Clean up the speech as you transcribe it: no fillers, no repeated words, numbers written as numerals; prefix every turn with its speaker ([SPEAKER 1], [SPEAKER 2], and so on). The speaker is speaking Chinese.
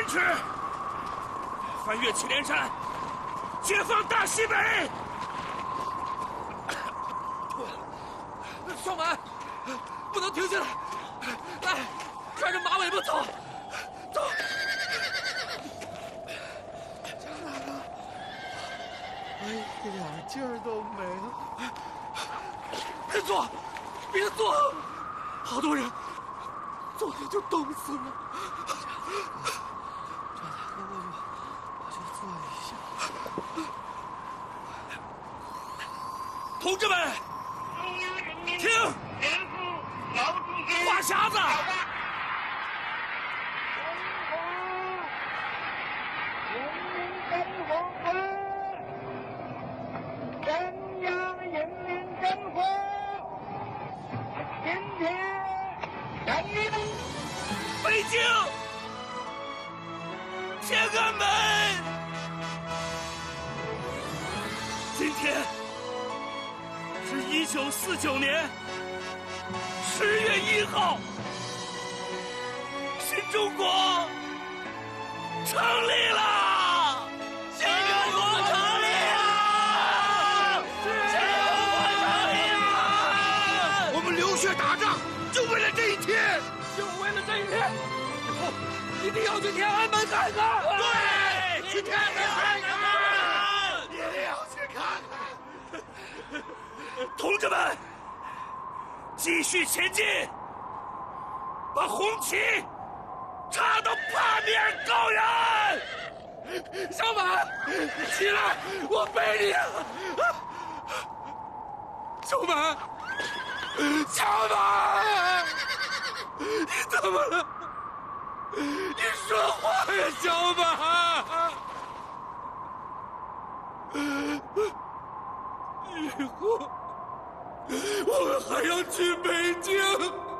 [SPEAKER 1] 坚持，翻越祁连山，解放大西北。
[SPEAKER 2] 双满，不能停下来，来，看着马尾巴走，走。
[SPEAKER 3] 哎，一点劲儿都没了。
[SPEAKER 2] 别坐，别坐，好多人，坐着就冻死了。
[SPEAKER 3] 这才过去，我就坐一下。
[SPEAKER 1] 同志们，听，话匣子。北京天安门，今天是1949年10月1号，新中国成立了！新中国成立了！新中国成立了！我们流血打仗，就为了这一天。就为了这一天，以后一定要去天安门看看。对，去天安门看看，一定要去看看。同志们，继续前进，把红旗插到八面高原。小满，起来，我背你啊！小满，小满。你怎么了？你说话呀，小满！以后我们还要去北京。